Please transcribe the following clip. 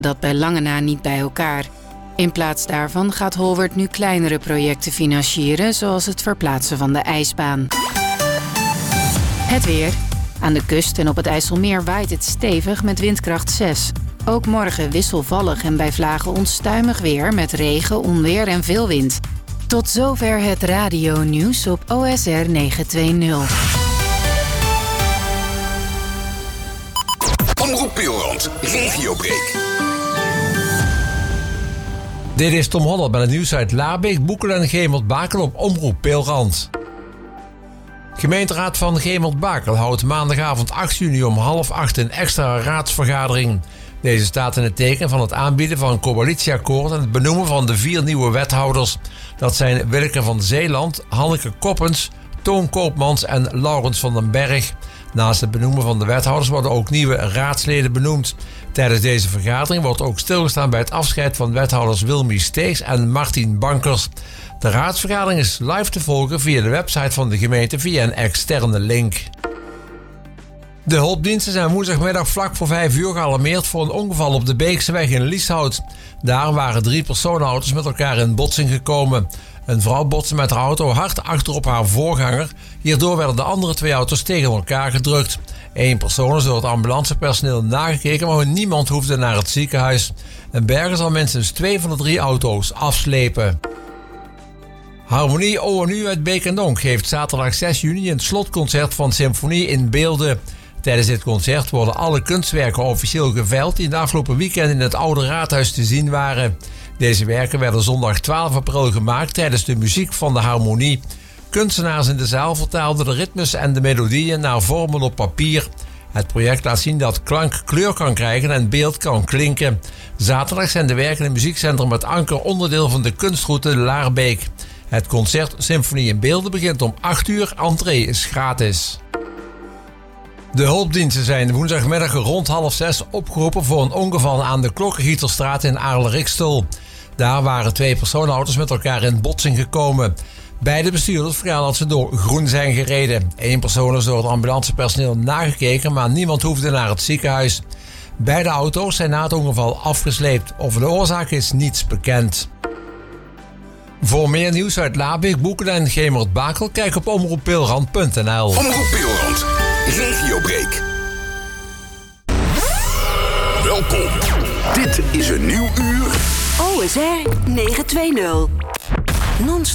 dat bij lange na niet bij elkaar. In plaats daarvan gaat Holwert nu kleinere projecten financieren, zoals het verplaatsen van de ijsbaan. Het weer. Aan de kust en op het IJsselmeer waait het stevig met windkracht 6. Ook morgen wisselvallig en bij vlagen onstuimig weer met regen, onweer en veel wind. Tot zover het radio-nieuws op OSR 920. Omroep Peelrand, regiobreak. Dit is Tom Holland met het nieuws uit Laarbeek, Boekelen en Gemert-Bakel op Omroep Peelrand. Gemeenteraad van Gemert-Bakel houdt maandagavond 8 juni om 7:30 een extra raadsvergadering. Deze staat in het teken van het aanbieden van een coalitieakkoord en het benoemen van de 4 nieuwe wethouders. Dat zijn Willeke van Zeeland, Hanneke Koppens, Toon Koopmans en Laurens van den Berg. Naast het benoemen van de wethouders worden ook nieuwe raadsleden benoemd. Tijdens deze vergadering wordt ook stilgestaan bij het afscheid van wethouders Wilmy Steegs en Martien Bankers. De raadsvergadering is live te volgen via de website van de gemeente via een externe link. De hulpdiensten zijn woensdagmiddag vlak voor 5 uur gealarmeerd voor een ongeval op de Beekseweg in Lieshout. Daar waren 3 personenauto's met elkaar in botsing gekomen. Een vrouw botste met haar auto hard achter op haar voorganger. Hierdoor werden de andere 2 auto's tegen elkaar gedrukt. 1 persoon is door het ambulancepersoneel nagekeken, maar niemand hoefde naar het ziekenhuis. Een berger zal minstens 2 van de 3 auto's afslepen. Harmonie ONU uit Beek en Donk geeft zaterdag 6 juni een slotconcert van Symfonie in Beelden. Tijdens dit concert worden alle kunstwerken officieel geveild die het afgelopen weekend in het Oude Raadhuis te zien waren. Deze werken werden zondag 12 april gemaakt tijdens de muziek van de Harmonie. Kunstenaars in de zaal vertaalden de ritmes en de melodieën naar vormen op papier. Het project laat zien dat klank kleur kan krijgen en beeld kan klinken. Zaterdag zijn de werken in het muziekcentrum Het Anker onderdeel van de kunstroute Laarbeek. Het concert Symfonie in Beelden begint om 8 uur. Entree is gratis. De hulpdiensten zijn woensdagmiddag rond 5:30 opgeroepen voor een ongeval aan de Klokkengieterstraat in Aarle-Rikstel. Daar waren 2 personenauto's met elkaar in botsing gekomen. Beide bestuurders verhalen dat ze door groen zijn gereden. 1 persoon is door het ambulancepersoneel nagekeken, maar niemand hoefde naar het ziekenhuis. Beide auto's zijn na het ongeval afgesleept. Over de oorzaak is niets bekend. Voor meer nieuws uit Laarbeek, Boekelen en Gemert-Bakel, kijk op omroeppeelrand.nl. Omroep Peelrand, regiobreak. Welkom. Dit is een nieuw uur. OSR 920.